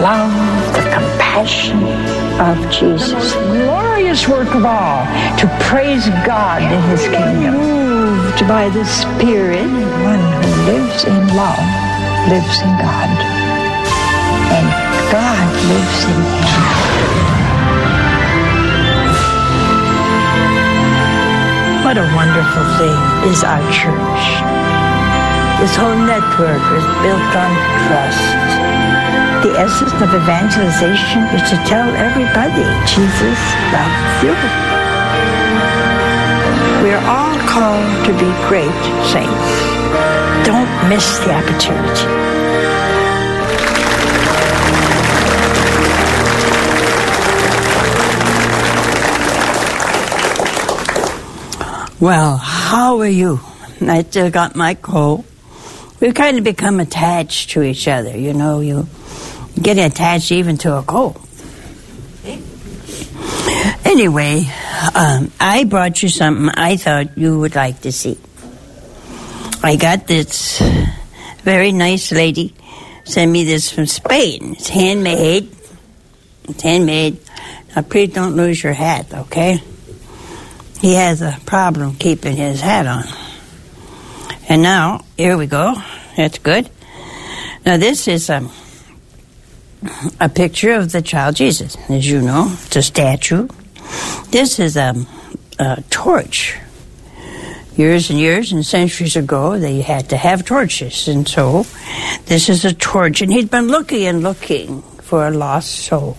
love, the compassion of Jesus. The most glorious work of all, to praise God in His kingdom. Moved by the Spirit, one who lives in love lives in God, and God lives in him. What a wonderful thing is our church. This whole network is built on trust. The essence of evangelization is to tell everybody Jesus loves you. We are all called to be great saints. Don't miss the opportunity. Well, how are you? I still got my cold. We've kind of become attached to each other. You know, you get attached even to a cold. Anyway, I brought you something I thought you would like to see. I got this very nice lady sent me this from Spain. It's handmade. It's handmade. Now, please don't lose your hat, okay? He has a problem keeping his hat on. And now, here we go. That's good. Now, this is a picture of the child Jesus. As you know, it's a statue. This is a torch. Years and years and centuries ago, they had to have torches. And so, this is a torch. And he'd been looking and looking for a lost soul.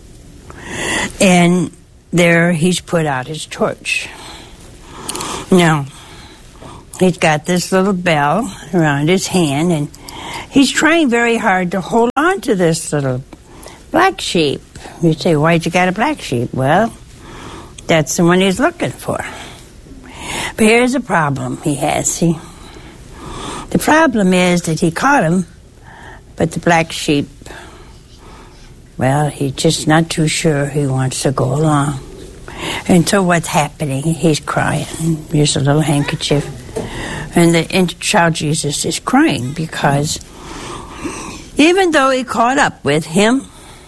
And there he's put out his torch. Now, he's got this little bell around his hand, and he's trying very hard to hold on to this little black sheep. You say, why'd you got a black sheep? Well, that's the one he's looking for. But here's the problem he has, see? The problem is that he caught him, but the black sheep, well, he's just not too sure he wants to go along. And so what's happening? He's crying. Here's a little handkerchief. And the child Jesus is crying because even though he caught up with him,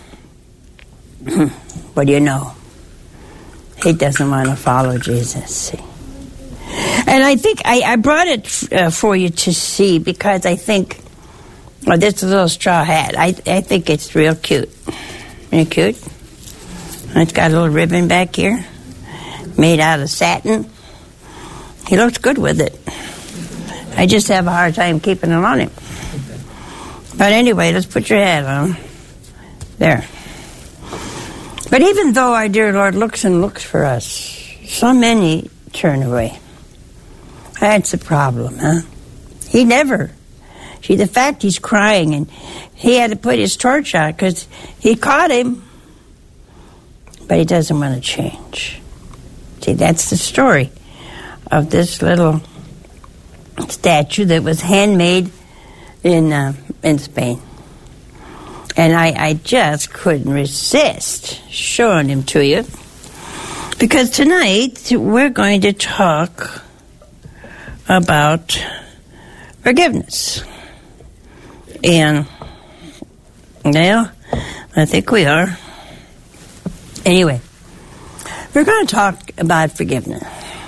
what do you know? He doesn't want to follow Jesus, see? And I think I brought it for you to see because I think, well, this little straw hat, I think it's real cute. Isn't it cute? It's got a little ribbon back here, made out of satin. He looks good with it. I just have a hard time keeping it on him. But anyway, let's put your hat on. There. But even though our dear Lord looks and looks for us, so many turn away. That's the problem, huh? He never. See, the fact he's crying and he had to put his torch out because he caught him, but he doesn't want to change. See, that's the story of this little statue that was handmade in Spain. And I just couldn't resist showing him to you because tonight we're going to talk about forgiveness. And, well, I think we are. Anyway, we're going to talk about forgiveness.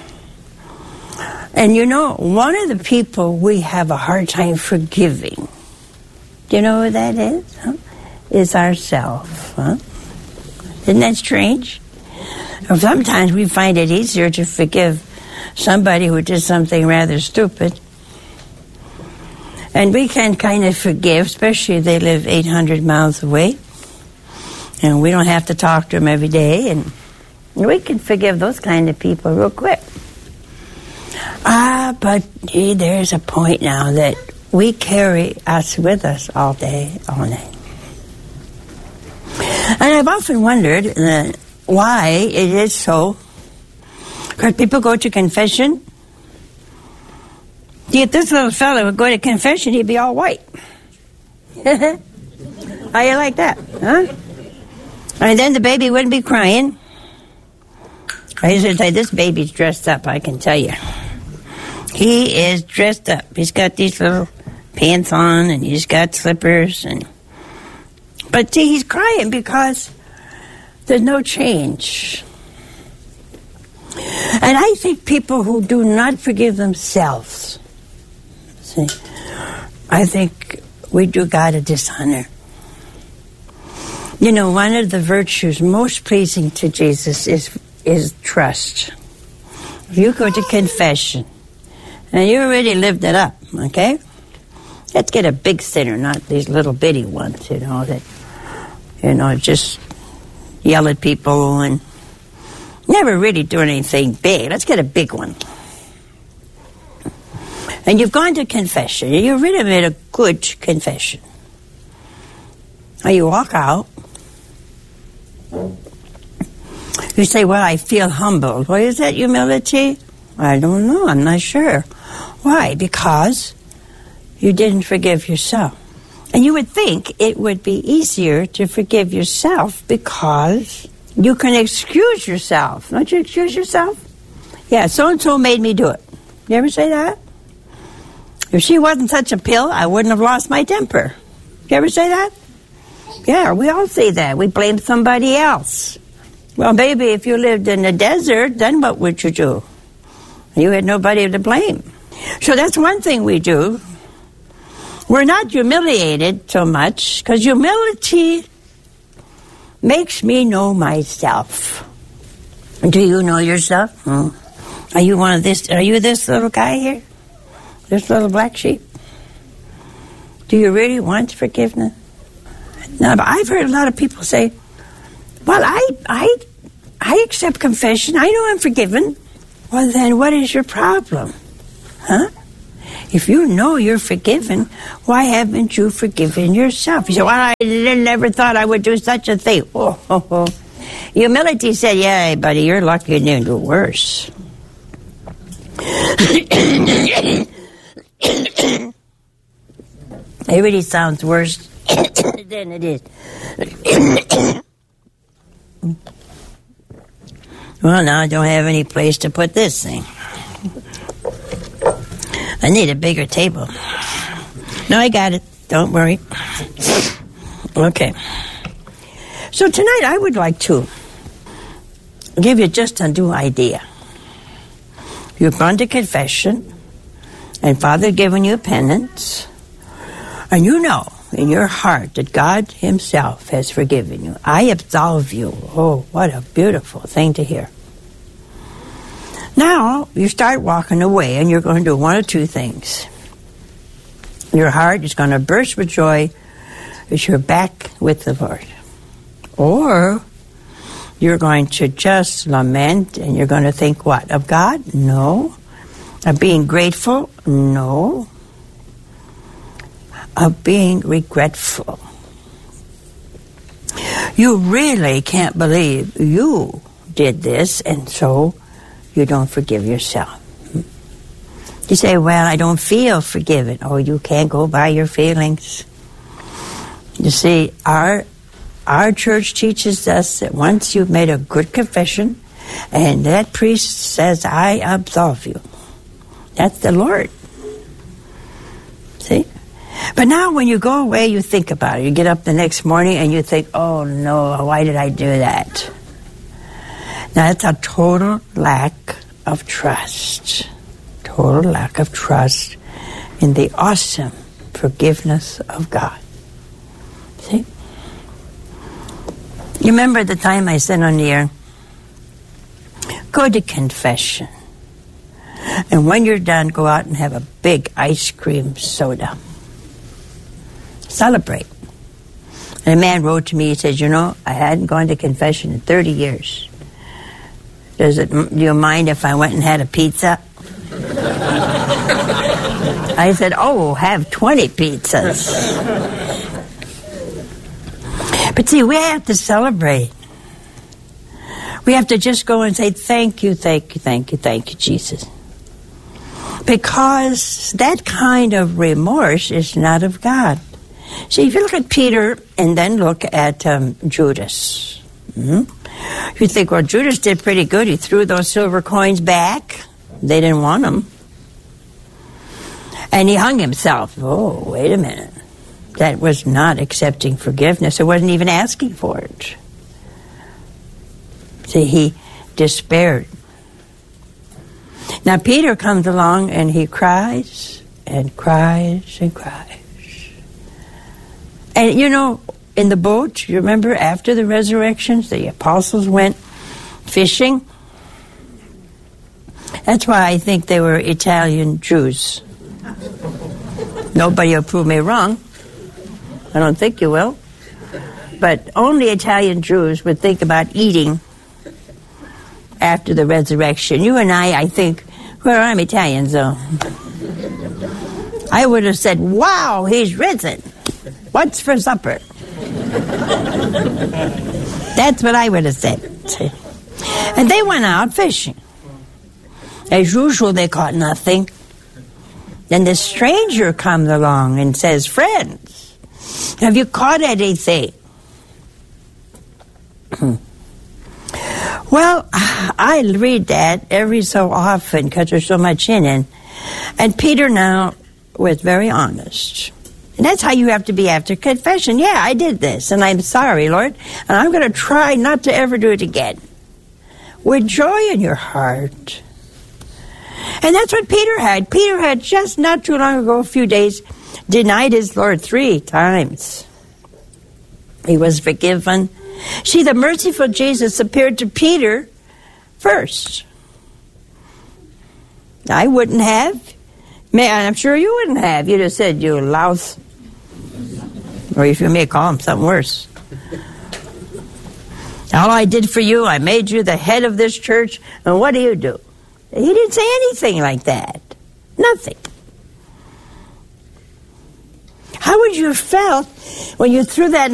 And you know, one of the people we have a hard time forgiving, do you know who that is? Huh? Is ourselves. Huh? Isn't that strange? Sometimes we find it easier to forgive somebody who did something rather stupid. And we can kind of forgive, especially if they live 800 miles away. And we don't have to talk to them every day. And we can forgive those kind of people real quick. But gee, there's a point now that we carry us with us all day, all night. And I've often wondered why it is so. Because people go to confession. If this little fellow would go to confession, he'd be all white. How you like that, huh? And then the baby wouldn't be crying. I used to say, this baby's dressed up, I can tell you. He is dressed up. He's got these little pants on, and he's got slippers, and But see, he's crying because there's no change. And I think people who do not forgive themselves, see, I think we do God a dishonor. You know, one of the virtues most pleasing to Jesus is trust. If you go to confession, and you already lived it up, okay? Let's get a big sinner, not these little bitty ones, that, just yell at people and never really do anything big. Let's get a big one. And you've gone to confession, and you really made a good confession. Now you walk out. You say, well, I feel humbled. Well, is that humility? I don't know. I'm not sure. Why? Because you didn't forgive yourself. And you would think it would be easier to forgive yourself because you can excuse yourself. Don't you excuse yourself? Yeah, so-and-so made me do it. You ever say that? If she wasn't such a pill, I wouldn't have lost my temper. You ever say that? Yeah, we all say that. We blame somebody else. Well, maybe if you lived in the desert, then what would you do? You had nobody to blame. So that's one thing we do. We're not humiliated so much, because humility makes me know myself. Do you know yourself? Are you this little guy here? This little black sheep? Do you really want forgiveness? Now, I've heard a lot of people say, well, I accept confession. I know I'm forgiven. Well, then what is your problem? Huh? If you know you're forgiven, why haven't you forgiven yourself? You say, well, I never thought I would do such a thing. Oh. Humility said, yeah, buddy, you're lucky you didn't do worse. It really sounds worse than it is. Well, now I don't have any place to put this thing. I need a bigger table. No, I got it. Don't worry. Okay. So tonight I would like to give you just a new idea. You've gone to confession, and Father given you penance, and you know in your heart that God himself has forgiven you. I absolve you. Oh, what a beautiful thing to hear. Now, you start walking away, and you're going to do one of two things. Your heart is going to burst with joy as you're back with the Lord. Or you're going to just lament, and you're going to think what? Of God? No. Of being grateful? No. Of being regretful. You really can't believe you did this, and so you don't forgive yourself. You say, well, I don't feel forgiven. Oh, you can't go by your feelings. You see, our church teaches us that once you've made a good confession, and that priest says, I absolve you. That's the Lord. See? But now when you go away, you think about it. You get up the next morning and you think, oh no, why did I do that? Now that's a total lack of trust. Total lack of trust in the awesome forgiveness of God. See? You remember the time I said on the air, go to confession. And when you're done, go out and have a big ice cream soda. Celebrate. And a man wrote to me, he said, I hadn't gone to confession in 30 years. Do you mind if I went and had a pizza? I said, have 20 pizzas. But see, we have to celebrate. We have to just go and say, thank you, Jesus. Because that kind of remorse is not of God. See, if you look at Peter and then look at Judas, you think, well, Judas did pretty good. He threw those silver coins back. They didn't want them. And he hung himself. Oh, wait a minute. that was not accepting forgiveness. It wasn't even asking for it. See, he despaired. Now Peter comes along and he cries and cries and cries. And you know, in the boat, you remember after the resurrections, the apostles went fishing. That's why I think they were Italian Jews. Nobody will prove me wrong. I don't think you will. But only Italian Jews would think about eating after the resurrection. You and I think, well, I'm Italian, so I would have said, wow, he's risen. What's for supper? That's what I would have said. And they went out fishing. As usual, they caught nothing. Then the stranger comes along and says, friends, have you caught anything? Well, I read that every so often because there's so much in it. And Peter now was very honest. And that's how you have to be after confession. Yeah, I did this, and I'm sorry, Lord, and I'm going to try not to ever do it again. With joy in your heart. And that's what Peter had. Peter had just not too long ago, a few days, denied his Lord 3 times. He was forgiven. See, the merciful Jesus appeared to Peter first. I wouldn't have. Man, I'm sure you wouldn't have. You'd have said, you louse. Or if you may call him something worse. All I did for you, I made you the head of this church, and what do? He didn't say anything like that. Nothing. How would you have felt when you threw that